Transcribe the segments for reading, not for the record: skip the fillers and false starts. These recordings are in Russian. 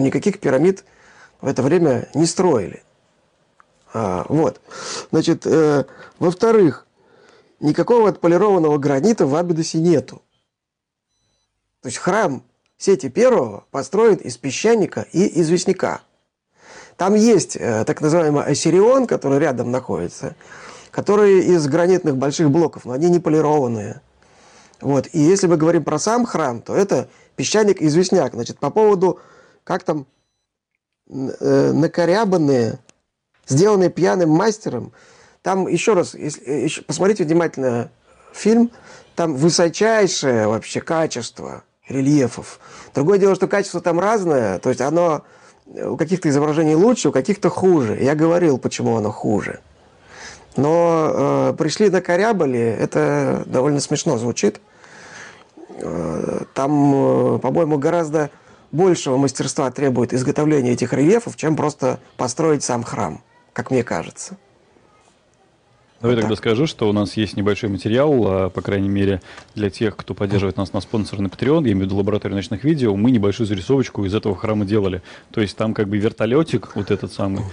никаких пирамид в это время не строили. Вот. Значит, во-вторых, никакого отполированного гранита в Абидосе нету. То есть храм Сети I построен из песчаника и известняка. Там есть так называемый Осирион, который рядом находится, который из гранитных больших блоков, но они не полированные. Вот. И если мы говорим про сам храм, то это песчаник и известняк. Значит, по поводу, как там, накорябанные, сделанные пьяным мастером, там еще раз, посмотрите внимательно фильм, там высочайшее вообще качество рельефов. Другое дело, что качество там разное, то есть оно у каких-то изображений лучше, у каких-то хуже. Я говорил, почему оно хуже. Но пришли накорябали, это довольно смешно звучит. Там, по-моему, гораздо большего мастерства требует изготовление этих рельефов, чем просто построить сам храм, как мне кажется. Давай тогда скажу, что у нас есть небольшой материал, по крайней мере, для тех, кто поддерживает нас на спонсор на Patreon, я имею в виду лабораторию ночных видео, мы небольшую зарисовочку из этого храма делали. То есть там как бы вертолетик, вот этот самый,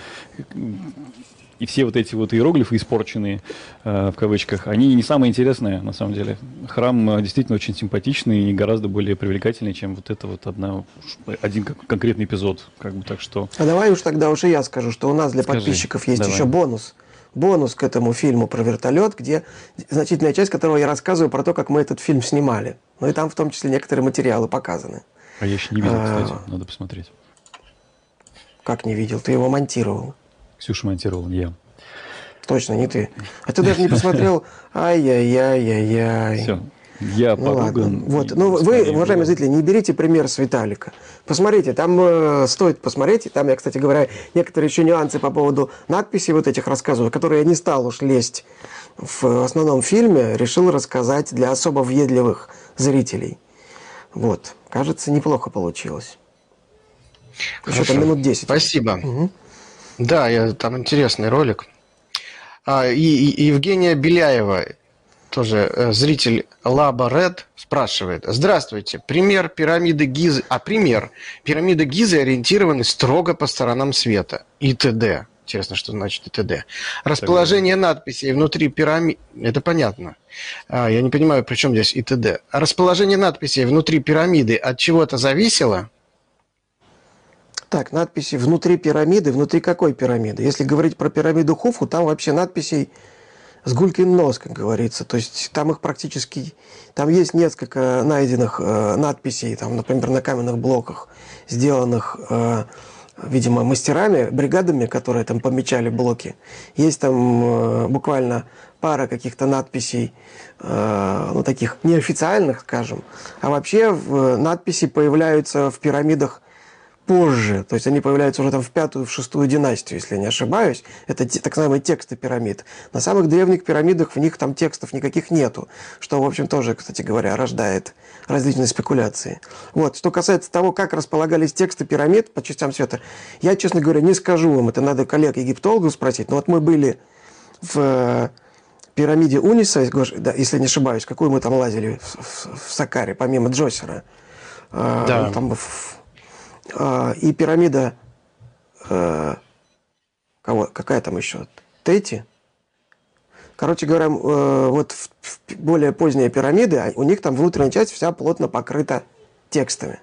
и все вот эти вот иероглифы испорченные, в кавычках, они не самые интересные, на самом деле. Храм действительно очень симпатичный и гораздо более привлекательный, чем вот это вот один конкретный эпизод. Как бы, так что... А давай уж тогда и я скажу, что у нас для подписчиков есть еще бонус. Бонус к этому фильму про вертолет, где значительная часть которого я рассказываю про то, как мы этот фильм снимали. Ну и там в том числе некоторые материалы показаны. А я еще не видел, кстати, надо посмотреть. Как не видел? Ты его монтировал. Ксюша монтировал, не я. Точно, не ты. А ты даже не посмотрел. Ай-яй-яй-яй-яй. Все. Я поруган. Вот. Ну, вы, уважаемые зрители, не берите пример с Виталика. Посмотрите, там стоит посмотреть. Там я, кстати говоря, некоторые еще нюансы по поводу надписей вот этих рассказываю, которые я не стал уж лезть в основном фильме, решил рассказать для особо въедливых зрителей. Вот. Кажется, неплохо получилось. Еще там минут 10. Спасибо. Угу. Да, там интересный ролик. И Евгения Беляева, тоже зритель Лаба Ред, спрашивает. Здравствуйте. Пример пирамиды Гизы ориентированы строго по сторонам света. И т.д. Интересно, что значит и т.д. Расположение надписей внутри пирамиды... Это понятно. Я не понимаю, при чем здесь и т.д. Расположение надписей внутри пирамиды от чего-то зависело? Так, надписи внутри пирамиды. Внутри какой пирамиды? Если говорить про пирамиду Хуфу, там вообще надписей с гулькин нос, как говорится. То есть там их практически... Там есть несколько найденных надписей, там, например, на каменных блоках, сделанных, видимо, мастерами, бригадами, которые там помечали блоки. Есть там буквально пара каких-то надписей, ну, таких неофициальных, скажем. А вообще надписи появляются в пирамидах позже, то есть они появляются уже там в 5-ю, в 6-ю династию, если я не ошибаюсь. Это так называемые тексты пирамид. На самых древних пирамидах в них там текстов никаких нету, что, в общем, тоже, кстати говоря, рождает различные спекуляции. Вот. Что касается того, как располагались тексты пирамид по частям света, я, честно говоря, не скажу вам, это надо коллег-египтологов спросить, но вот мы были в пирамиде Униса, если не ошибаюсь, какую мы там лазили в Саккаре, помимо Джосера. Да. Там и пирамида, какая там еще? Тети? Короче говоря, вот в более поздние пирамиды, у них там внутренняя часть вся плотно покрыта текстами.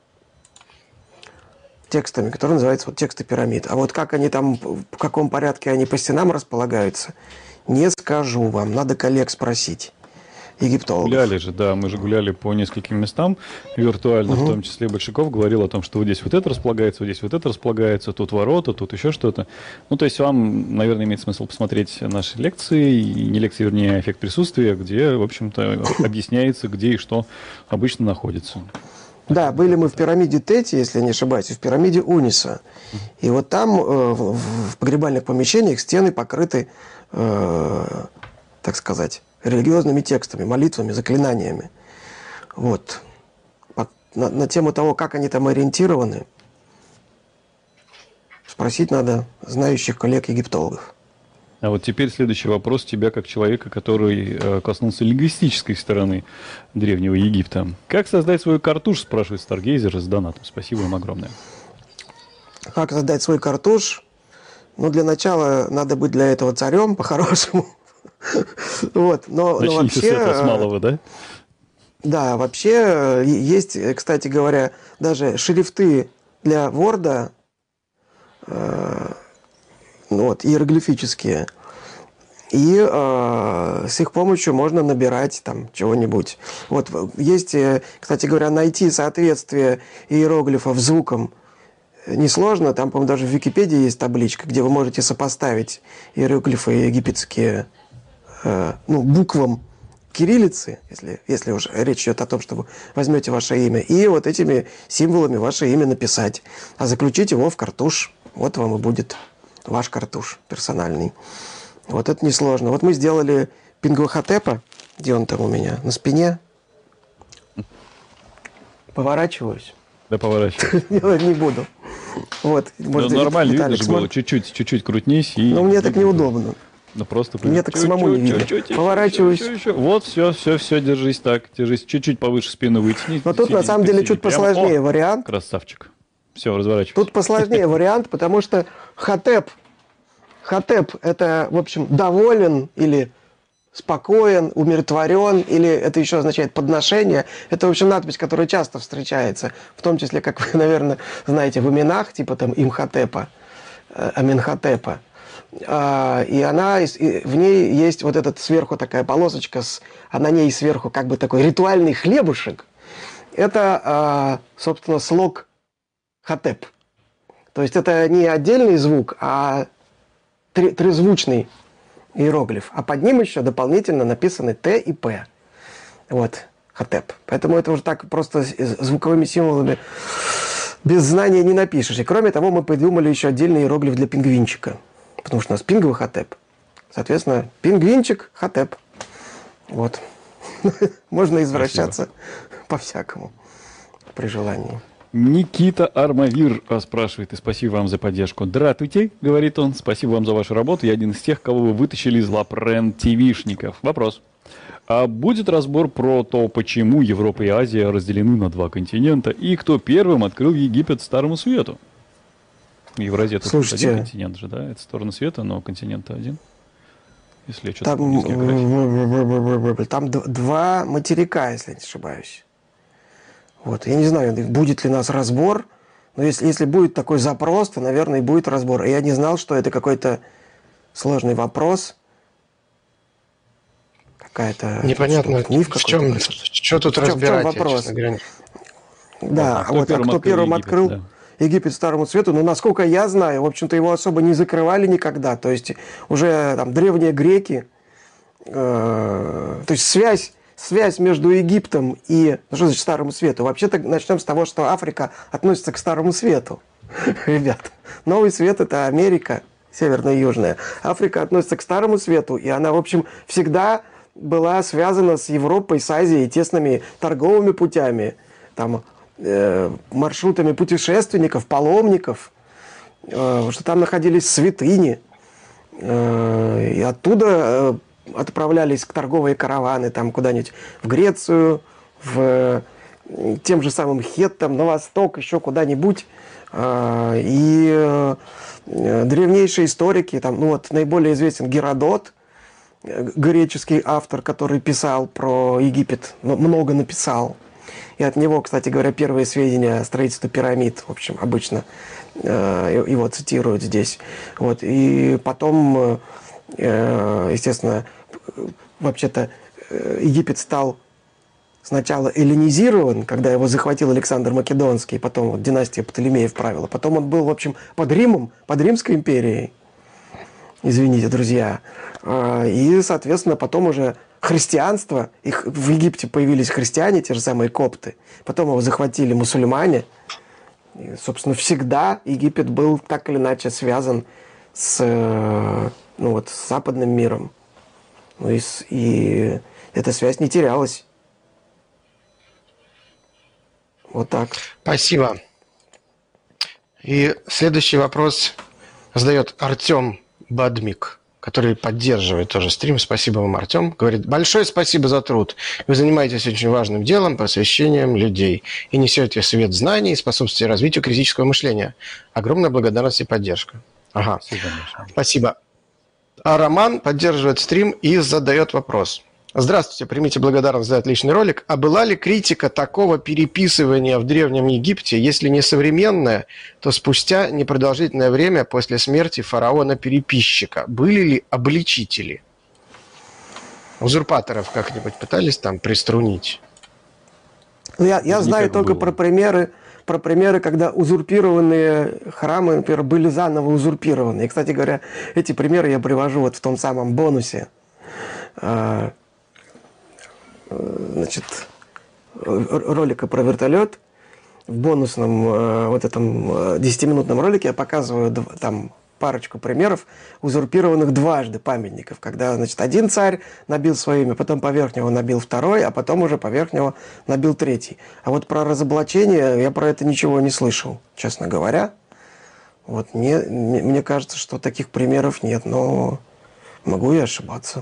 Текстами, которые называются вот тексты пирамид. А вот как они там, в каком порядке они по стенам располагаются, не скажу вам. Надо коллег спросить. Египтологов. Гуляли же, да, мы же гуляли по нескольким местам виртуально, в том числе Большаков говорил о том, что вот здесь вот это располагается, вот здесь вот это располагается, тут ворота, тут еще что-то. Ну, то есть вам, наверное, имеет смысл посмотреть наши лекции, и не лекции, вернее, а эффект присутствия, где, в общем-то, объясняется, где и что обычно находится. Да, были мы в пирамиде Тети, если не ошибаюсь, и в пирамиде Униса. И вот там в погребальных помещениях стены покрыты, так сказать, религиозными текстами, молитвами, заклинаниями. Вот. На тему того, как они там ориентированы, спросить надо знающих коллег-египтологов. А вот теперь следующий вопрос тебя, как человека, который коснулся лингвистической стороны Древнего Египта. Как создать свою картуш, спрашивает Старгейзер с донатом. Спасибо вам огромное. Как создать свой картуш? Ну, для начала надо быть для этого царем, по-хорошему. Вот, но Начните с этого, с вообще, малого, да? да, вообще есть, кстати говоря, даже шрифты для Word, вот, иероглифические. И с их помощью можно набирать там чего-нибудь. Вот есть, кстати говоря, найти соответствие иероглифов звукам несложно. Там, по-моему, даже в Википедии есть табличка, где вы можете сопоставить иероглифы египетские буквам кириллицы, если уж речь идет о том, что вы возьмете ваше имя, и вот этими символами ваше имя написать, а заключить его в картуш. Вот вам и будет ваш картуш персональный. Вот это несложно. Вот мы сделали Пингвахотепа, где он там у меня, на спине. Поворачиваюсь. Да, поворачивай. Делать не буду. Вот. Ну, нормально видно же было. Чуть-чуть крутнись. Но мне так неудобно. Ну, просто... Мне так самому не видно. Поворачиваюсь. Вот, все, держись так. Держись. Чуть-чуть повыше спину вытяни. Но тут, на самом деле, чуть посложнее вариант. Красавчик. Все, разворачивайся. Тут посложнее вариант, потому что Хотеп – это, в общем, доволен или спокоен, умиротворен, или это еще означает подношение. Это, в общем, надпись, которая часто встречается, в том числе, как вы, наверное, знаете, в именах, типа там Имхотепа, Аменхотепа. И в ней есть вот этот сверху такая полосочка, а на ней сверху как бы такой ритуальный хлебушек. Это, собственно, слог Хотеп. То есть это не отдельный звук, а трезвучный иероглиф. А под ним еще дополнительно написаны Т и П. Вот, Хотеп. Поэтому это уже так просто звуковыми символами без знания не напишешь. И кроме того, мы придумали еще отдельный иероглиф для пингвинчика. Потому что у нас пинговый Хотеп. Соответственно, пингвинчик Хотеп. Вот. Можно извращаться по-всякому при желании. Никита Армавир спрашивает, и спасибо вам за поддержку. Здравствуйте, говорит он, спасибо вам за вашу работу. Я один из тех, кого вы вытащили из лап ТВшников. Вопрос. А будет разбор про то, почему Европа и Азия разделены на два континента, и кто первым открыл Египет Старому Свету? Евразия это один континент же, да? Это сторона света, но континент один. Если я что-то там два материка, если не ошибаюсь. Вот. Я не знаю, будет ли у нас разбор, но если будет такой запрос, то, наверное, и будет разбор. И я не знал, что это какой-то сложный вопрос. Какая-то... Непонятно, что тут разбирать, вопрос? Честно говоря. Да, кто первым открыл Египет Старому Свету? Ну, насколько я знаю, в общем-то, его особо не закрывали никогда. То есть уже там древние греки, то есть связь между Египтом и, что значит Старому Свету? Вообще-то начнем с того, что Африка относится к Старому Свету. Ребят, Новый Свет – это Америка, северная и южная. Африка относится к Старому Свету, и она, в общем, всегда была связана с Европой, с Азией, тесными торговыми путями, там, маршрутами путешественников, паломников, что там находились святыни, и оттуда отправлялись торговые караваны там куда-нибудь в Грецию, в тем же самым Хеттам, на восток, еще куда-нибудь. И древнейшие историки, там, ну вот наиболее известен Геродот, греческий автор, который писал про Египет, много написал. И от него, кстати говоря, первые сведения о строительстве пирамид, в общем, обычно его цитируют здесь. Вот. И потом, естественно, вообще-то Египет стал сначала эллинизирован, когда его захватил Александр Македонский, потом вот династия Птолемеев правила. Потом он был, в общем, под Римом, под Римской империей. Извините, друзья. И, соответственно, потом уже христианство, в Египте появились христиане, те же самые копты. Потом его захватили мусульмане. И, собственно, всегда Египет был так или иначе связан с западным миром. И эта связь не терялась. Вот так. Спасибо. И следующий вопрос задает Артем Бадмик. который поддерживает тоже стрим. Спасибо вам, Артем. Говорит, большое спасибо за труд. Вы занимаетесь очень важным делом, просвещением людей. И несете свет знаний и способствуете развитию критического мышления. Огромная благодарность и поддержка. Ага. Спасибо большое. Спасибо. А Роман поддерживает стрим и задает вопрос. Здравствуйте, примите благодарность за отличный ролик. А была ли критика такого переписывания в Древнем Египте, если не современная, то спустя непродолжительное время после смерти фараона-переписчика? Были ли обличители? Узурпаторов как-нибудь пытались там приструнить? Ну, я знаю Никак только было. про примеры, когда узурпированные храмы, например, были заново узурпированы. И, кстати говоря, эти примеры я привожу вот в том самом бонусе. Значит, ролика про вертолет. В бонусном вот этом 10-минутном ролике я показываю там парочку примеров узурпированных дважды памятников, когда, значит, один царь набил свое имя, потом поверх него набил второй, а потом уже поверх него набил третий. А вот про разоблачение я про это ничего не слышал, честно говоря. Вот мне кажется, что таких примеров нет, но могу и ошибаться.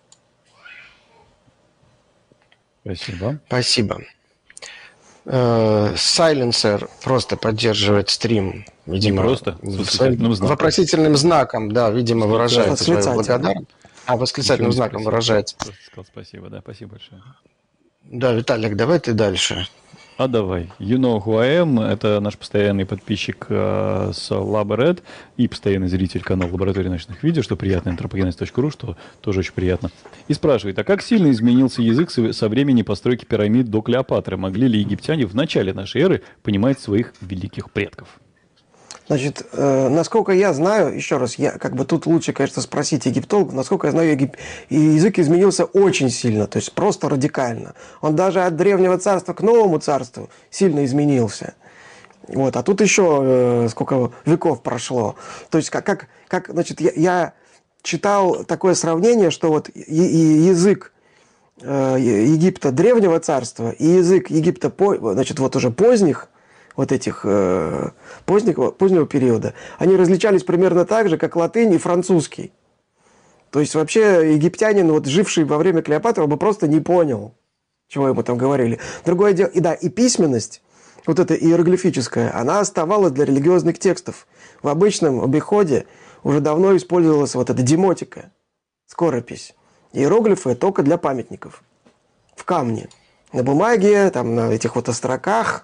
Спасибо. Спасибо. Сайленсер просто поддерживает стрим, видимо, Не просто, с восклицательным знаком. вопросительным знаком, да, видимо, выражает свою Восклицательным. благодарность. Восклицательным Ничего не знаком спросил. выражается. Просто сказал спасибо, да, спасибо большое. Да, Виталик, давай ты дальше. А давай. You know who I am. Это наш постоянный подписчик с LabRed и постоянный зритель канала Лаборатории ночных видео, что приятно, anthropogenesis.ru, что тоже очень приятно. И спрашивает, а как сильно изменился язык со времени постройки пирамид до Клеопатры? Могли ли египтяне в начале нашей эры понимать своих великих предков? Значит, насколько я знаю, еще раз, я как бы тут лучше, конечно, спросить египтологов, насколько я знаю, язык изменился очень сильно, то есть просто радикально. Он даже от древнего царства к новому царству сильно изменился. Вот, а тут еще сколько веков прошло. То есть, значит, я читал такое сравнение, что вот язык Египта древнего царства и язык Египта, значит, вот уже поздних, вот этих позднего периода, они различались примерно так же, как латынь и французский. То есть вообще египтянин, вот, живший во время Клеопатры, он бы просто не понял, чего ему там говорили. Другое дело, и письменность, вот эта иероглифическая, она оставалась для религиозных текстов. В обычном обиходе уже давно использовалась вот эта демотика, скоропись. Иероглифы только для памятников. В камне. На бумаге, там, на этих вот остроках,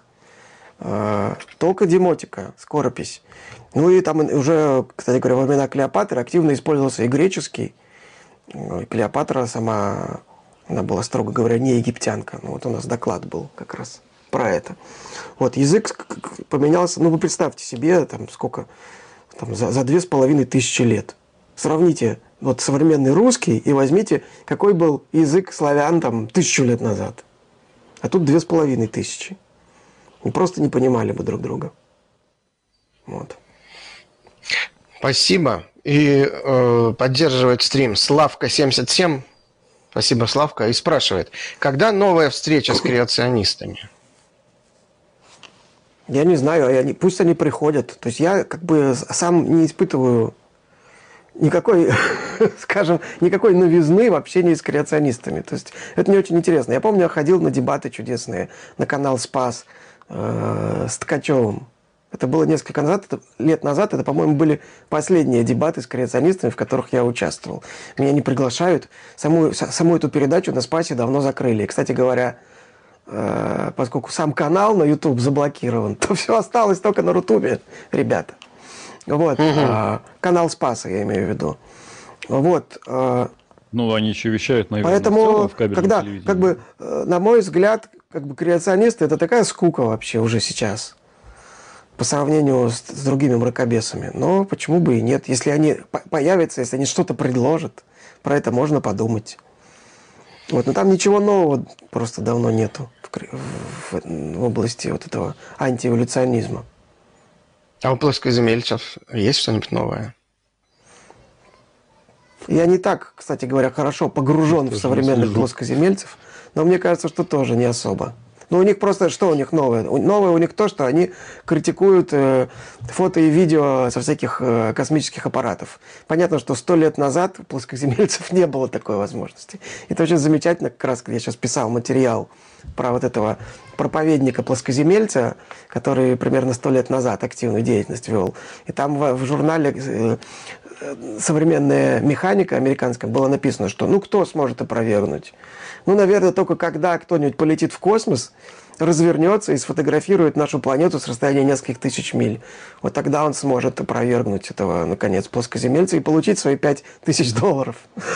только демотика, скоропись. Ну и там уже, кстати говоря, во времена Клеопатры активно использовался и греческий. Клеопатра сама, она была, строго говоря, не египтянка. Ну вот у нас доклад был как раз про это. Вот язык поменялся, ну вы представьте себе, там сколько, там, за 2500 лет. Сравните вот современный русский и возьмите, какой был язык славян там 1000 лет назад. А тут 2500. Мы просто не понимали бы друг друга. Вот. Спасибо. И поддерживает стрим Славка77. Спасибо, Славка. И спрашивает, когда новая встреча с креационистами? Я не знаю, пусть они приходят. То есть я как бы сам не испытываю никакой, скажем, никакой новизны в общении с креационистами. То есть это не очень интересно. Я помню, я ходил на дебаты чудесные на канал «Спас» с Ткачевым. Это было несколько лет назад. Это, по-моему, были последние дебаты с креационистами, в которых я участвовал. Меня не приглашают. Саму эту передачу на «Спасе» давно закрыли. И, кстати говоря, поскольку сам канал на YouTube заблокирован, то все осталось только на Рутубе, ребята. Вот. Канал «Спаса», я имею в виду. Вот. Ну, они еще вещают, наверное, Поэтому, в кабельном когда, телевидении. как бы, на мой взгляд, как бы креационисты — это такая скука вообще уже сейчас по сравнению с другими мракобесами. Но почему бы и нет? Если они появятся, если они что-то предложат, про это можно подумать. Вот, но там ничего нового просто давно нету в области вот этого антиэволюционизма. А у плоскоземельцев есть что-нибудь новое? Я не так, кстати говоря, хорошо погружен в современных плоскоземельцев, но мне кажется, что тоже не особо. Но у них просто, что у них новое? Новое у них то, что они критикуют фото и видео со всяких космических аппаратов. Понятно, что 100 лет назад у плоскоземельцев не было такой возможности. Это очень замечательно, как раз я сейчас писал материал про вот этого проповедника-плоскоземельца, который примерно 100 лет назад активную деятельность вел. И там в журнале «Современная механика» американском было написано, что ну кто сможет опровергнуть? Ну, наверное, только когда кто-нибудь полетит в космос, развернется и сфотографирует нашу планету с расстояния нескольких тысяч миль. Вот тогда он сможет опровергнуть этого, наконец, плоскоземельца и получить свои $5000.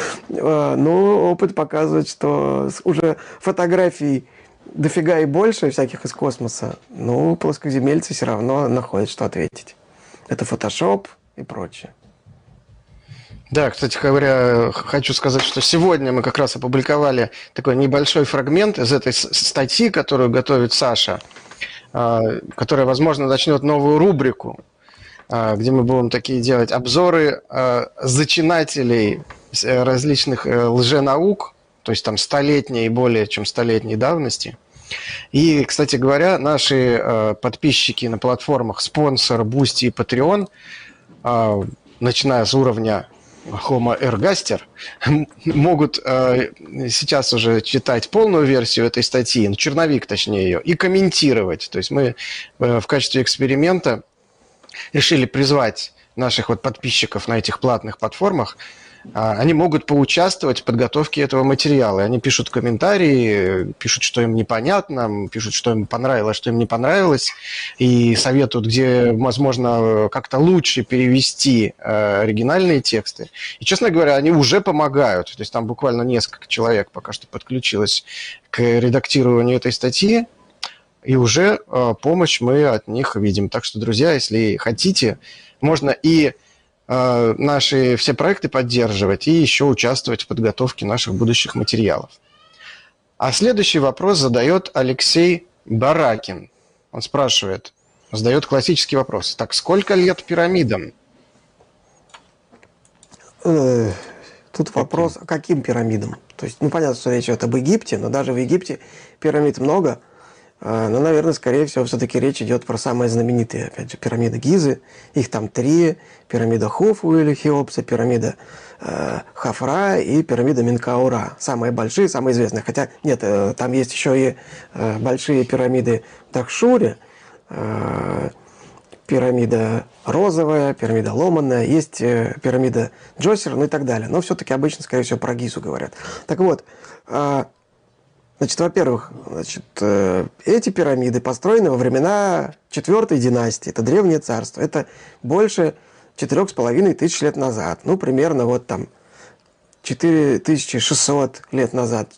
Но опыт показывает, что уже фотографий дофига и больше всяких из космоса, но плоскоземельцы все равно находят, что ответить. Это фотошоп и прочее. Да, кстати говоря, хочу сказать, что сегодня мы как раз опубликовали такой небольшой фрагмент из этой статьи, которую готовит Саша, которая, возможно, начнет новую рубрику, где мы будем такие делать обзоры зачинателей различных лженаук, то есть там столетней и более чем столетней давности. И, кстати говоря, наши подписчики на платформах Sponsor, Boosty и Patreon, начиная с уровня Homo Ergaster, могут сейчас уже читать полную версию этой статьи, черновик точнее ее, и комментировать. То есть мы в качестве эксперимента решили призвать наших вот подписчиков на этих платных платформах. Они могут поучаствовать в подготовке этого материала. Они пишут комментарии, пишут, что им непонятно, пишут, что им понравилось, что им не понравилось, и советуют, где, возможно, как-то лучше перевести оригинальные тексты. И, честно говоря, они уже помогают. То есть там буквально несколько человек пока что подключилось к редактированию этой статьи, и уже помощь мы от них видим. Так что, друзья, если хотите, можно и наши все проекты поддерживать и еще участвовать в подготовке наших будущих материалов. А следующий вопрос задает Алексей Баракин. Он спрашивает, задает классический вопрос. Так, сколько лет пирамидам? Тут вопрос, каким пирамидам? То есть, ну, понятно, что речь идет об Египте, но даже в Египте пирамид много. Но, наверное, скорее всего, все-таки речь идет про самые знаменитые, опять же, пирамиды Гизы. Их там 3. Пирамида Хуфу или Хеопса, пирамида Хафра и пирамида Менкаура. Самые большие, самые известные. Хотя, нет, там есть еще и большие пирамиды Дахшури, пирамида Розовая, пирамида Ломанная, есть пирамида Джосера, ну и так далее. Но все-таки обычно, скорее всего, про Гизу говорят. Так вот, значит, во-первых, эти пирамиды построены во времена 4-й династии. Это древнее царство. Это больше 4500 лет назад. Ну, примерно вот там 4600 лет назад.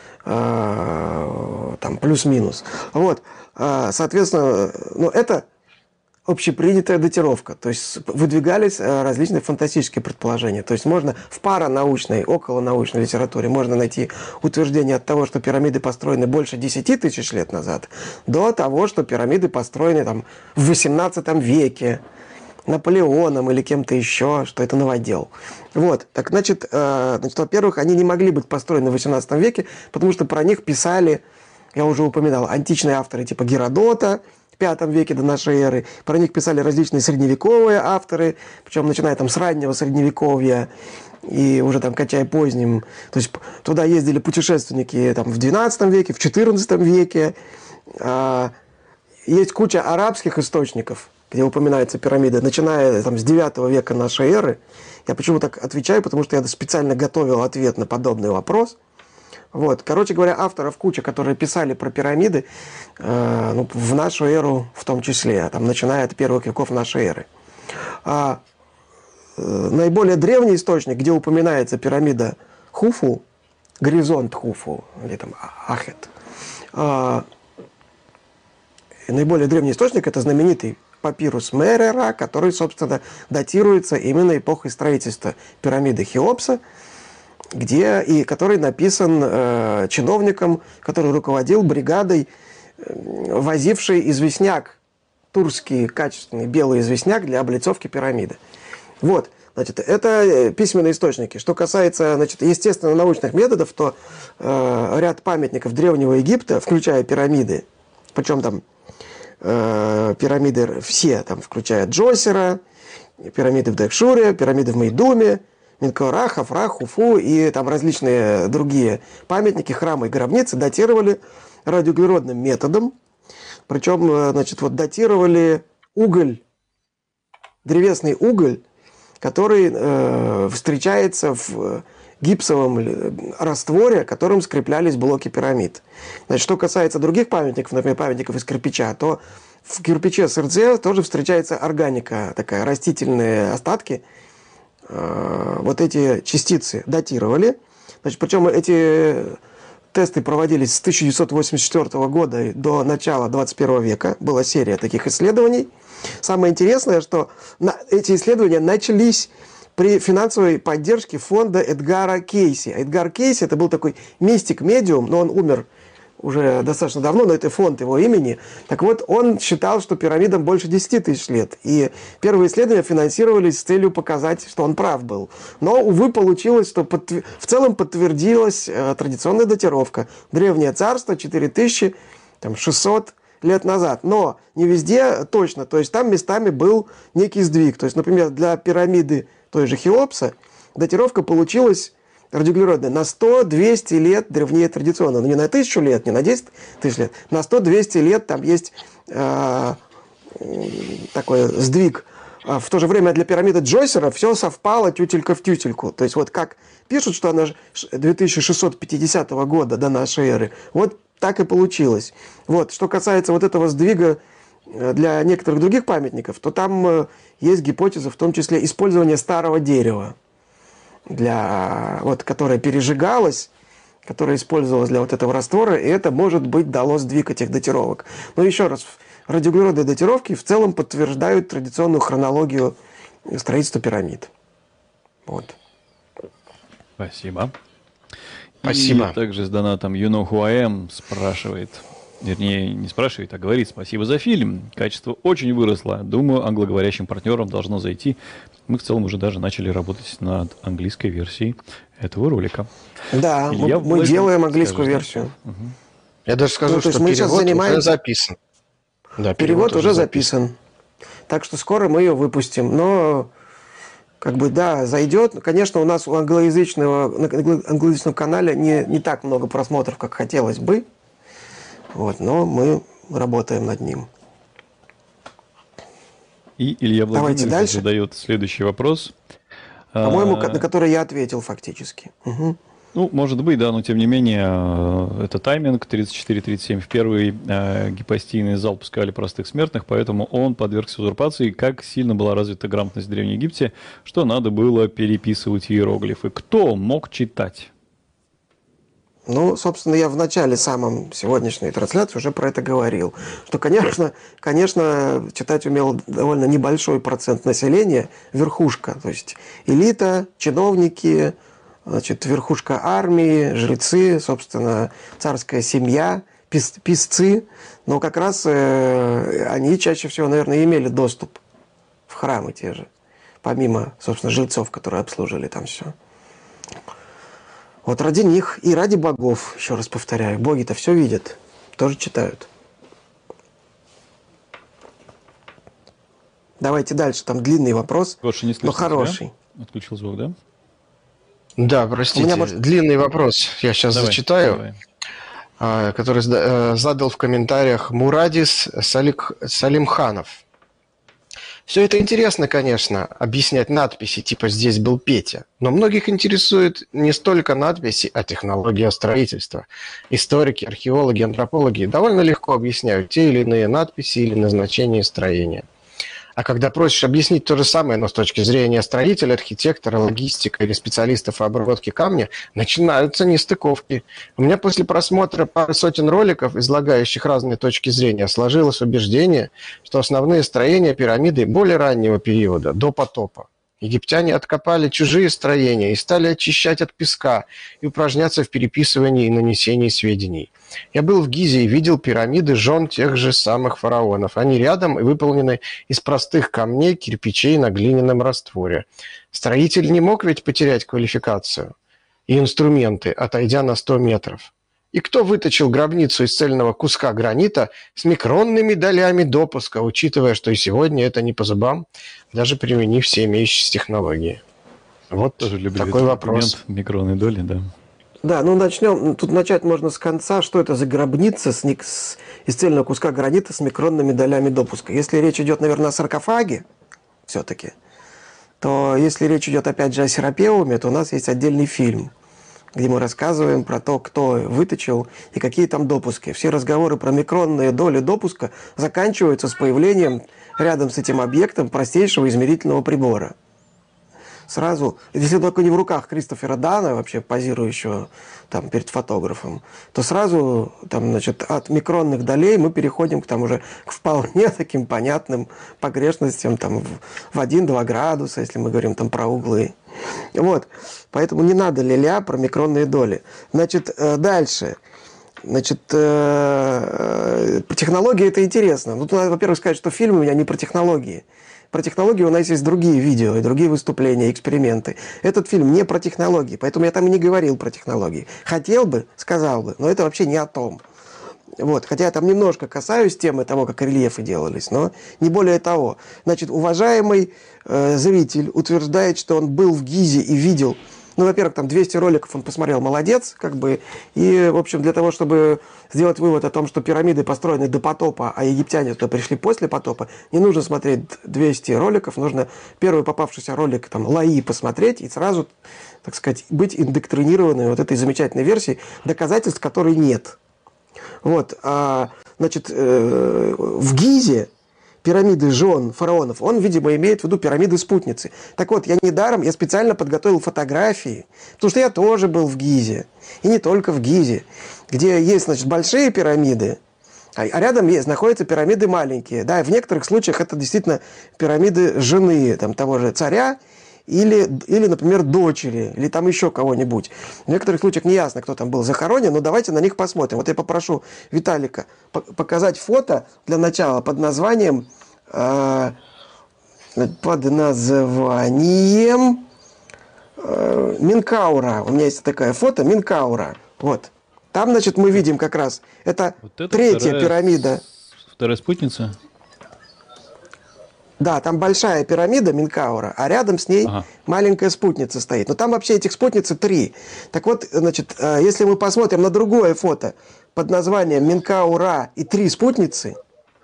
Там плюс-минус. Вот. Соответственно, ну, это общепринятая датировка. То есть выдвигались различные фантастические предположения. То есть можно в паранаучной, околонаучной литературе можно найти утверждение от того, что пирамиды построены больше 10 тысяч лет назад, до того, что пирамиды построены там, в 18 веке Наполеоном или кем-то еще, что это новодел. Вот. Так, значит, во-первых, они не могли быть построены в 18 веке, потому что про них писали, я уже упоминал, античные авторы типа Геродота, в V веке до нашей эры. Про них писали различные средневековые авторы, причем начиная там с раннего средневековья и уже там кончая поздним. То есть туда ездили путешественники там, в XII веке, в XIV веке. Есть куча арабских источников, где упоминаются пирамиды, начиная там, с IX века нашей эры. Я почему так отвечаю, потому что я специально готовил ответ на подобный вопрос. Вот. Короче говоря, авторов куча, которые писали про пирамиды ну, в нашу эру в том числе, там, начиная от первых веков нашей эры. Наиболее древний источник, где упоминается пирамида Хуфу, горизонт Хуфу, или там Ахет, наиболее древний источник – это знаменитый папирус Мерера, который, собственно, датируется именно эпохой строительства пирамиды Хеопса, который написан чиновником, который руководил бригадой, возившей известняк, турский качественный белый известняк для облицовки пирамиды. Вот, значит, это письменные источники. Что касается, значит, естественно-научных методов, то ряд памятников Древнего Египта, включая пирамиды, Причем там пирамиды все, там, включая Джосера, пирамиды в Дакшуре, пирамиды в Мейдуме, Менкаура, Хафра, Хуфу и там различные другие памятники, храмы и гробницы датировали радиоуглеродным методом. Причем, значит, вот датировали уголь, древесный уголь, который встречается в гипсовом растворе, которым скреплялись блоки пирамид. Значит, что касается других памятников, например, памятников из кирпича, то в кирпиче СРЦ тоже встречается органика, такая растительные остатки. Вот эти частицы датировали. Значит, причем эти тесты проводились с 1984 года до начала 21 века. Была серия таких исследований. Самое интересное, что эти исследования начались при финансовой поддержке фонда Эдгара Кейси. Эдгар Кейси – это был такой мистик-медиум, но он умер уже достаточно давно, но это фонд его имени. Так вот, он считал, что пирамидам больше 10 тысяч лет. И первые исследования финансировались с целью показать, что он прав был. Но, увы, получилось, что в целом подтвердилась традиционная датировка. Древнее царство 4600 лет назад. Но не везде точно. То есть там местами был некий сдвиг. То есть, например, для пирамиды той же Хеопса датировка получилась радиоуглеродная на 100-200 лет древнее традиционно. Но не на 1000 лет, не на 10 тысяч лет. На 100-200 лет там есть такой сдвиг. В то же время для пирамиды Джойсера все совпало тютелька в тютельку. То есть вот как пишут, что она 2650 года до нашей эры, вот так и получилось. Вот. Что касается вот этого сдвига для некоторых других памятников, то там есть гипотеза, в том числе использования старого дерева, которое пережигалось, которое использовалось для вот этого раствора, и это, может быть, дало сдвиг этих датировок. Но еще раз, радиоуглеродные датировки в целом подтверждают традиционную хронологию строительства пирамид. Вот. Спасибо. Спасибо. И также с донатом You Know Who I Am спрашивает, вернее, не спрашивает, а говорит: спасибо за фильм. Качество очень выросло. Думаю, англоговорящим партнерам должно зайти. Мы в целом уже даже начали работать над английской версией этого ролика. Да, Илья, мы делаем английскую версию. Угу. Я даже скажу, то есть что мы сейчас перевод уже занимаемся- записан. Да, Перевод уже записан. Так что скоро мы ее выпустим. Но, да, зайдет. Конечно, у нас на англоязычном канале не так много просмотров, как хотелось бы. Вот, но мы работаем над ним. И Илья Давайте Владимирович дальше. задает следующий вопрос. По-моему, на который я ответил фактически. Угу. Ну, может быть, да, но тем не менее, это тайминг 34-37. В первый гипостийный зал пускали простых смертных, поэтому он подвергся узурпации. Как сильно была развита грамотность в Древнем Египте, что надо было переписывать иероглифы. Кто мог читать? Ну, собственно, я в начале самом сегодняшней трансляции уже про это говорил. Что, конечно, читать умел довольно небольшой процент населения, верхушка. То есть элита, чиновники, верхушка армии, жрецы, собственно, царская семья, писцы. Но как раз они чаще всего, наверное, имели доступ в храмы те же. Помимо, собственно, жрецов, которые обслуживали там все. Вот ради них и ради богов, еще раз повторяю, боги-то все видят, тоже читают. Давайте дальше, там длинный вопрос, Гоша, не слышно но хороший. тебя? Отключил звук, да? Да, простите, У меня, длинный вопрос. Я сейчас Давай, зачитаю, давай. который задал в комментариях Мурадис Салимханов. Все это интересно, конечно, объяснять надписи, типа «здесь был Петя». Но многих интересует не столько надписи, а технология строительства. Историки, археологи, антропологи довольно легко объясняют те или иные надписи или назначение строения. А когда просишь объяснить то же самое, но с точки зрения строителя, архитектора, логистика или специалистов по обработке камня, начинаются нестыковки. У меня после просмотра пары сотен роликов, излагающих разные точки зрения, сложилось убеждение, что основные строения пирамиды более раннего периода, до потопа. Египтяне откопали чужие строения и стали очищать от песка и упражняться в переписывании и нанесении сведений. Я был в Гизе и видел пирамиды жен тех же самых фараонов. Они рядом и выполнены из простых камней, кирпичей на глиняном растворе. Строитель не мог ведь потерять квалификацию и инструменты, отойдя на 100 метров. И кто выточил гробницу из цельного куска гранита с микронными долями допуска, учитывая, что и сегодня это не по зубам, даже применив все имеющиеся технологии? Вот Тоже люблю такой этот вопрос. аргумент микронной доли, да. Да, ну начнем. Тут начать можно с конца. Что это за гробница из цельного куска гранита с микронными долями допуска? Если речь идет, наверное, о саркофаге, все-таки, то если речь идет, опять же, о серапеуме, то у нас есть отдельный фильм, где мы рассказываем про то, кто выточил и какие там допуски. Все разговоры про микронные доли допуска заканчиваются с появлением рядом с этим объектом простейшего измерительного прибора. Сразу, если только не в руках Кристофера Дана, вообще позирующего там перед фотографом, то сразу там, значит, от микронных долей мы переходим к, там, уже к вполне таким понятным погрешностям там, в 1-2 градуса, если мы говорим там, про углы. Вот. Поэтому не надо ля-ля про микронные доли. Значит, дальше. Значит, технологии это интересно. Ну, надо, во-первых, сказать, что фильм у меня не про технологии. Про технологии у нас есть другие видео, и другие выступления, эксперименты. Этот фильм не про технологии, поэтому я там и не говорил про технологии. Хотел бы, сказал бы, но это вообще не о том. Вот, хотя я там немножко касаюсь темы того, как рельефы делались, но не более того. Значит, уважаемый зритель утверждает, что он был в Гизе и видел. Ну, во-первых, там 200 роликов он посмотрел, молодец, как бы. И, в общем, для того, чтобы сделать вывод о том, что пирамиды построены до потопа, а египтяне туда пришли после потопа, не нужно смотреть 200 роликов, нужно первый попавшийся ролик, там, Лаи посмотреть и сразу, так сказать, быть индоктринированной вот этой замечательной версией, доказательств которой нет. Вот, значит, в Гизе пирамиды жен фараонов, он, видимо, имеет в виду пирамиды-спутницы. Так вот, я специально подготовил фотографии, потому что я тоже был в Гизе, и не только в Гизе, где есть, значит, большие пирамиды, а рядом находятся пирамиды маленькие. Да, и в некоторых случаях это действительно пирамиды жены там, того же царя, или, например, дочери, или там еще кого-нибудь. В некоторых случаях не ясно, кто там был захоронен, но давайте на них посмотрим. Вот я попрошу Виталика показать фото для начала под названием Менкаура. У меня есть такое фото Менкаура. Вот. Там, значит, мы видим как раз, это Вот это третья пирамида. Вторая спутница? Да, там большая пирамида Менкаура, а рядом с ней маленькая спутница стоит. Но там вообще этих спутниц 3. Так вот, значит, если мы посмотрим на другое фото под названием Менкаура и 3 спутницы,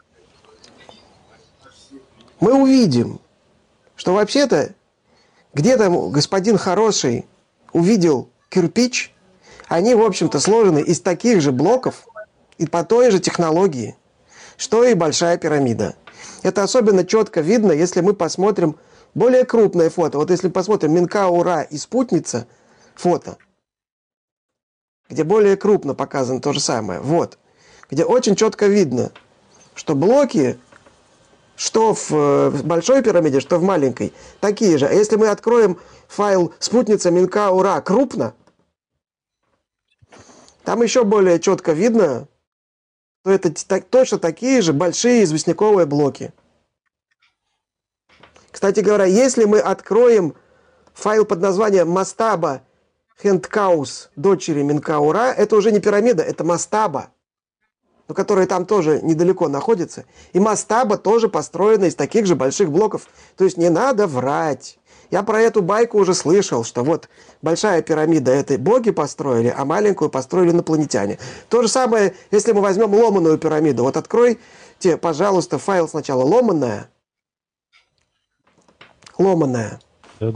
мы увидим, что вообще-то где-то господин хороший увидел кирпич, они, в общем-то, сложены из таких же блоков и по той же технологии, что и большая пирамида. Это особенно четко видно, если мы посмотрим более крупное фото. Вот если посмотрим Менкаура и спутница фото, где более крупно показано то же самое, вот, где очень четко видно, что блоки, что в большой пирамиде, что в маленькой, такие же. А если мы откроем файл спутница Менкаура крупно, там еще более четко видно, то это точно такие же большие известняковые блоки. Кстати говоря, если мы откроем файл под названием Мастаба Хендкаус дочери Менкаура, это уже не пирамида, это Мастаба, но которая там тоже недалеко находится. И Мастаба тоже построена из таких же больших блоков. То есть не надо врать. Я про эту байку уже слышал, что вот большая пирамида это боги построили, а маленькую построили инопланетяне. То же самое, если мы возьмем ломаную пирамиду. Вот откройте, пожалуйста, файл сначала ломаная. Ломаная. Да.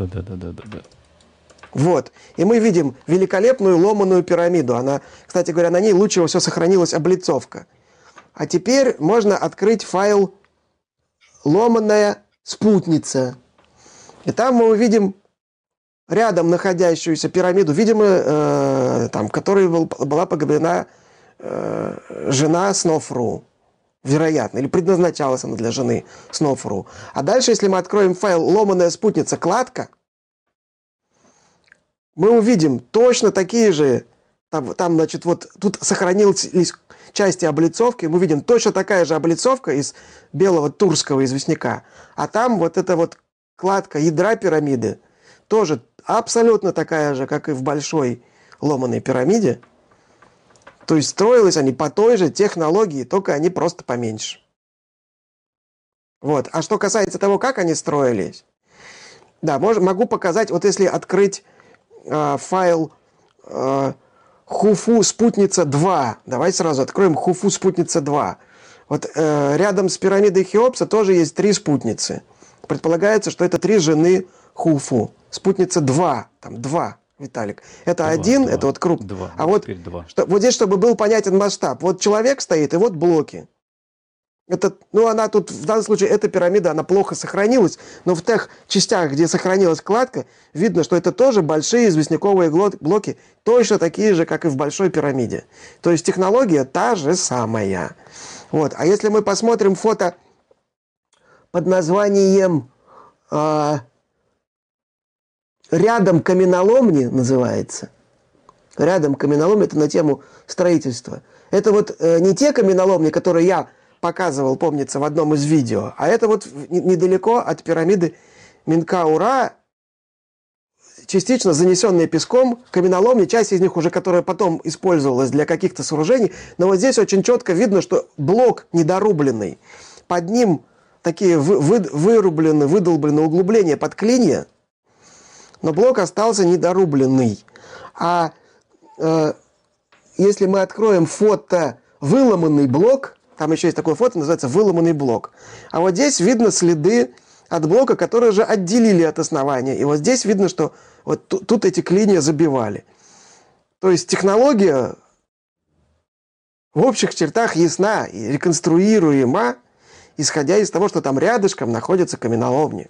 Вот. И мы видим великолепную ломаную пирамиду. Она, кстати говоря, на ней лучше всего сохранилась облицовка. А теперь можно открыть файл ломаная спутница. И там мы увидим рядом находящуюся пирамиду, видимо, там, которой была погребена жена Снофру. Вероятно, или предназначалась она для жены Снофру. А дальше, если мы откроем файл «Ломаная спутница. Кладка», мы увидим точно такие же, там, значит, вот тут сохранились части облицовки, мы видим точно такая же облицовка из белого турского известняка, а там вот эта вот кладка ядра пирамиды тоже абсолютно такая же, как и в большой ломаной пирамиде. То есть строились они по той же технологии, только они просто поменьше. Вот. А что касается того, как они строились, да, могу показать, вот если открыть файл Хуфу спутница 2, давайте сразу откроем Хуфу спутница 2. Вот рядом с пирамидой Хеопса тоже есть 3 спутницы. Предполагается, что это 3 жены Хуфу. Спутница 2, там 2, Виталик. Это 1, это вот круг. 2, а вот, вот здесь, чтобы был понятен масштаб, вот человек стоит, и вот блоки. Это, ну, она тут, в данном случае, эта пирамида, она плохо сохранилась, но в тех частях, где сохранилась кладка, видно, что это тоже большие известняковые блоки, точно такие же, как и в большой пирамиде. То есть технология та же самая. Вот. А если мы посмотрим фото под названием «Рядом каменоломни» называется. «Рядом каменоломни» — это на тему строительства. Это вот не те каменоломни, которые я показывал, помнится, в одном из видео, а это вот недалеко от пирамиды Менкаура, частично занесенные песком каменоломни, часть из них уже, которая потом использовалась для каких-то сооружений, но вот здесь очень четко видно, что блок недорубленный, под ним такие выдолбленные углубления под клинья, но блок остался недорубленный. А если мы откроем фото «Выломанный блок», там еще есть такое фото, называется «Выломанный блок». А вот здесь видно следы от блока, которые же отделили от основания. И вот здесь видно, что вот тут эти клинья забивали. То есть технология в общих чертах ясна и реконструируема, исходя из того, что там рядышком находятся каменоломни.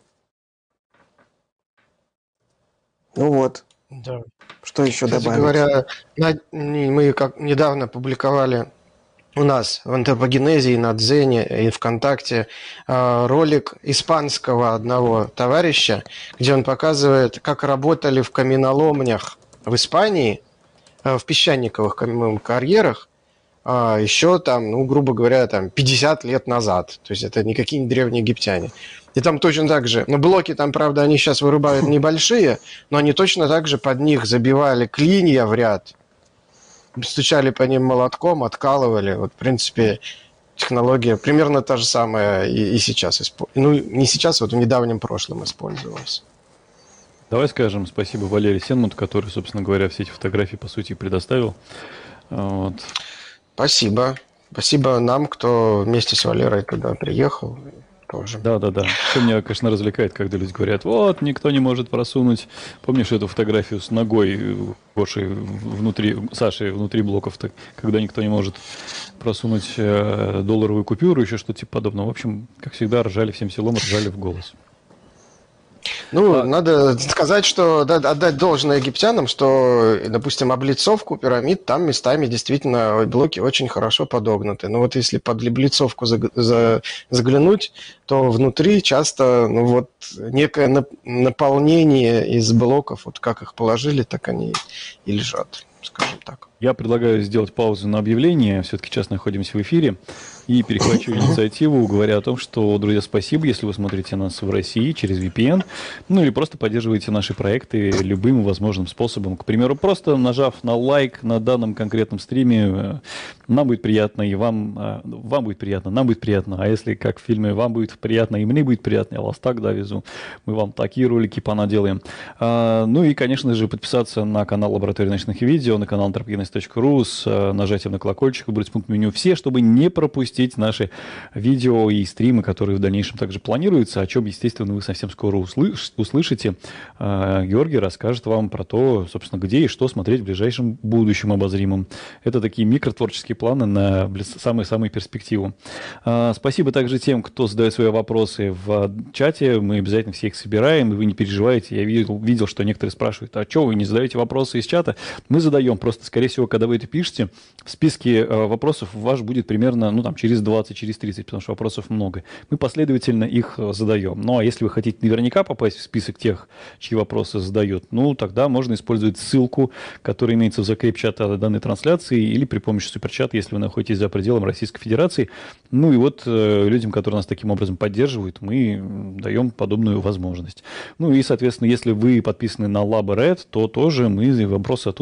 Ну вот. Да. Что еще Кстати добавить? говоря, мы как недавно публиковали у нас в антропогенезе и на Дзене, и ВКонтакте ролик испанского одного товарища, где он показывает, как работали в каменоломнях в Испании, в песчаниковых карьерах, еще там, ну, грубо говоря, там 50 лет назад. То есть это не какие-нибудь древние египтяне. И там точно так же. Но блоки там, правда, они сейчас вырубают небольшие, но они точно так же под них забивали клинья в ряд, стучали по ним молотком, откалывали. Вот, в принципе, технология примерно та же самая и сейчас. Ну, не сейчас, вот в недавнем прошлом использовалась. Давай скажем спасибо Валерию Сенмуту, который, собственно говоря, все эти фотографии, по сути, предоставил. Вот. Спасибо. Спасибо нам, кто вместе с Валерой туда приехал. Тоже. Да. Что меня, конечно, развлекает, когда люди говорят, вот, никто не может просунуть. Помнишь эту фотографию с ногой Саши внутри блоков, когда никто не может просунуть долларовую купюру, еще что-то типа подобного. В общем, как всегда, ржали всем селом, ржали в голос. Ну, надо сказать, что отдать должное египтянам, что, допустим, облицовку пирамид там местами действительно блоки очень хорошо подогнуты. Но вот если под облицовку заглянуть, то внутри часто некое наполнение из блоков, вот как их положили, так они и лежат, скажем так. Я предлагаю сделать паузу на объявление. Все-таки сейчас находимся в эфире. И перехвачу инициативу, говоря о том, что, друзья, спасибо, если вы смотрите нас в России через VPN, ну или просто поддерживаете наши проекты любым возможным способом. К примеру, просто нажав на лайк на данном конкретном стриме, нам будет приятно, и вам будет приятно, нам будет приятно. А если, как в фильме, вам будет приятно, и мне будет приятно, я вас так довезу, мы вам такие ролики понаделаем. Ну и, конечно же, подписаться на канал Лаборатории ночных видео, на канал anthropogenes.ru с нажатием на колокольчик, выбрать пункт меню «Все», чтобы не пропустить наши видео и стримы, которые в дальнейшем также планируются, о чем, естественно, вы совсем скоро услышите. Георгий расскажет вам про то, собственно, где и что смотреть в ближайшем будущем обозримом. Это такие микротворческие планы на самую-самую перспективу. Спасибо также тем, кто задает свои вопросы в чате. Мы обязательно все их собираем, и вы не переживайте. Я видел, что некоторые спрашивают, а что вы не задаете вопросы из чата? Мы задаем. Просто, скорее всего, когда вы это пишете, в списке вопросов ваш будет примерно, через 20, через 30, потому что вопросов много. Мы последовательно их задаем. Ну, а если вы хотите наверняка попасть в список тех, чьи вопросы задают, тогда можно использовать ссылку, которая имеется в закреп-чата данной трансляции, или при помощи суперчата, если вы находитесь за пределом Российской Федерации. Ну и вот людям, которые нас таким образом поддерживают, мы даем подобную возможность. Ну и, соответственно, если вы подписаны на LabRed, то тоже мы вопросы оттуда забираем.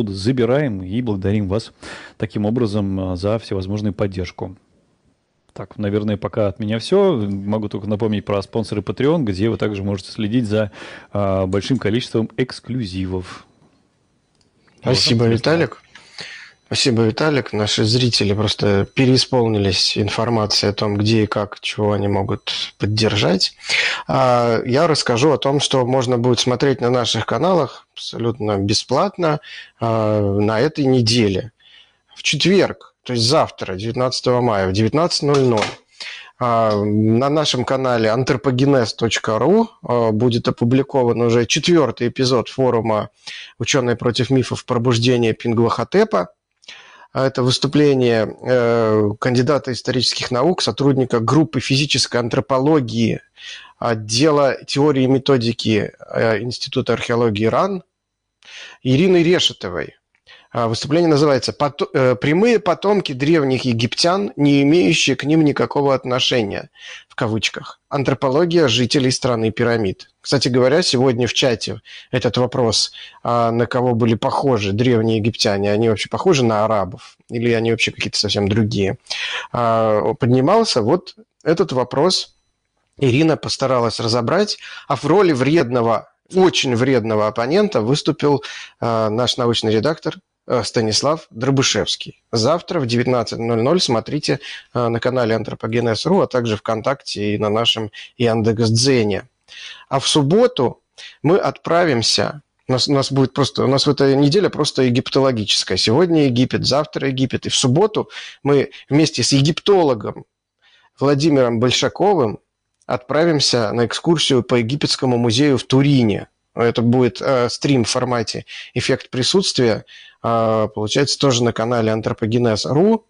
собираем и благодарим вас таким образом за всевозможную поддержку. Так, наверное, пока от меня все. Могу только напомнить про спонсоры Patreon, где вы также можете следить за большим количеством эксклюзивов. Спасибо, Вот, Виталик. Спасибо, Виталик. Наши зрители просто переисполнились информацией о том, где и как, чего они могут поддержать. Я расскажу о том, что можно будет смотреть на наших каналах абсолютно бесплатно на этой неделе. В четверг, то есть завтра, 19 мая, в 19:00, на нашем канале anthropogenes.ru будет опубликован уже 4-й эпизод форума «Ученые против мифов. Пробуждение Пинглахотепа». Это выступление кандидата исторических наук, сотрудника группы физической антропологии отдела теории и методики Института археологии РАН Ирины Решетовой. Выступление называется «Прямые потомки древних египтян, не имеющие к ним никакого отношения», в кавычках. Антропология жителей страны пирамид. Кстати говоря, сегодня в чате этот вопрос, на кого были похожи древние египтяне, они вообще похожи на арабов или они вообще какие-то совсем другие, поднимался. Вот этот вопрос Ирина постаралась разобрать, а в роли вредного, очень вредного оппонента выступил наш научный редактор Станислав Дробышевский. Завтра в 19:00 смотрите на канале Anthropogenes.ru, а также ВКонтакте и на нашем Яндекс.Дзене. А в субботу мы отправимся. У нас в этой неделе просто египтологическая. Сегодня Египет, завтра Египет. И в субботу мы вместе с египтологом Владимиром Большаковым отправимся на экскурсию по египетскому музею в Турине. Это будет стрим в формате «Эффект присутствия». Получается, тоже на канале Anthropogenes.ru.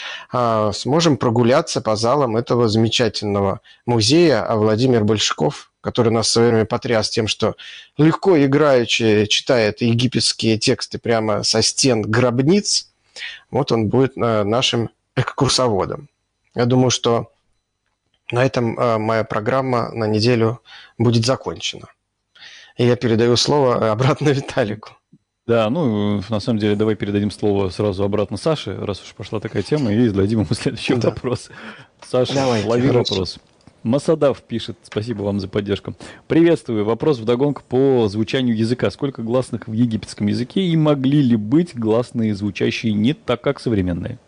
Сможем прогуляться по залам этого замечательного музея. А Владимир Большаков, который нас в свое время потряс тем, что легко играючи читает египетские тексты прямо со стен гробниц, вот он будет нашим экскурсоводом. Я думаю, что на этом моя программа на неделю будет закончена. И я передаю слово обратно Виталику. Да, ну, на самом деле, давай передадим слово сразу обратно Саше, раз уж пошла такая тема, и зададим ему следующий вопрос. Саша, лови вопрос. Масадав пишет, спасибо вам за поддержку. Приветствую, вопрос вдогонку по звучанию языка. Сколько гласных в египетском языке и могли ли быть гласные, звучащие не так, как современные?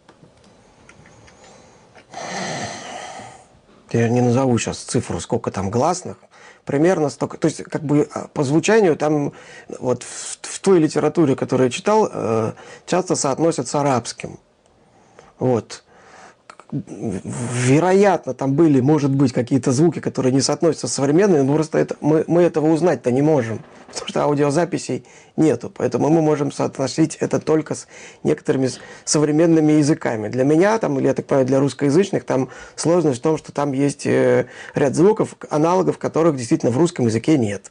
Я не назову сейчас цифру, сколько там гласных. Примерно столько. То есть, как бы по звучанию там вот в той литературе, которую я читал, часто соотносят с арабским. Вот. Вероятно, там были, может быть, какие-то звуки, которые не соотносятся с современными, но просто мы этого узнать-то не можем, потому что аудиозаписей нету. Поэтому мы можем соотносить это только с некоторыми современными языками. Для меня, там, или я так понимаю, для русскоязычных, там сложность в том, что там есть ряд звуков, аналогов которых действительно в русском языке нет.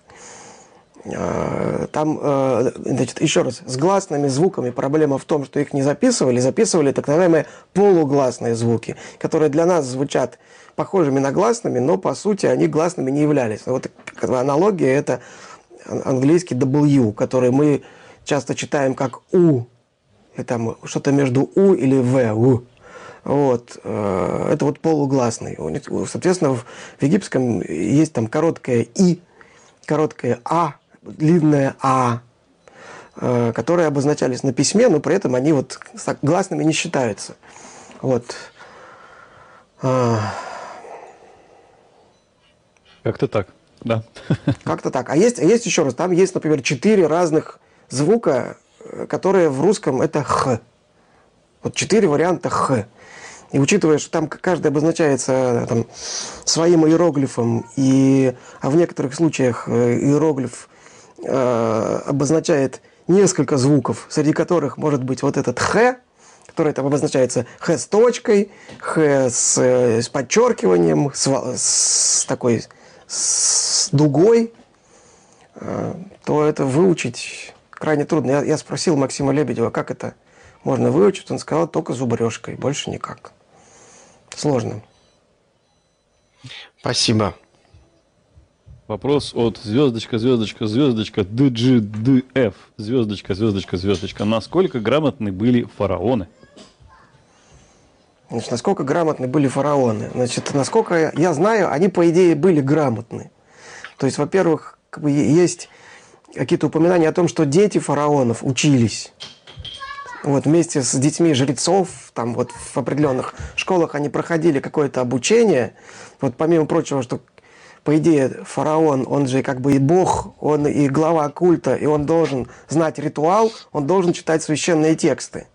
Там, значит, еще раз, с гласными звуками проблема в том, что их не записывали так называемые полугласные звуки, которые для нас звучат похожими на гласными, но по сути они гласными не являлись. Вот аналогия — это английский W, который мы часто читаем как U, и там что-то между U или V. Вот. Это вот полугласный. Соответственно, в египетском есть там короткое И, короткое А, длинное А, которые обозначались на письме, но при этом они вот гласными не считаются. Вот. Как-то так, да. Как-то так. А есть еще раз, там есть, например, 4 разных звука, которые в русском это Х. Вот 4 варианта Х. И учитывая, что там каждый обозначается там своим иероглифом, а в некоторых случаях иероглиф обозначает несколько звуков, среди которых может быть вот этот «х», который там обозначается «х» с точкой, «х» с подчеркиванием, с дугой, то это выучить крайне трудно. Я спросил Максима Лебедева, как это можно выучить. Он сказал, только зубрежкой, больше никак. Сложно. Спасибо. Вопрос от звездочка, звездочка, звездочка, DGDF, звездочка, звездочка, звездочка. Насколько грамотны были фараоны? Значит, насколько грамотны были фараоны? Значит, насколько я знаю, они, по идее, были грамотны. То есть, во-первых, как бы есть какие-то упоминания о том, что дети фараонов учились. Вот вместе с детьми жрецов, там вот в определенных школах они проходили какое-то обучение. Вот помимо прочего, что, по идее, фараон, он же как бы и бог, он и глава культа, и он должен знать ритуал, он должен читать священные тексты.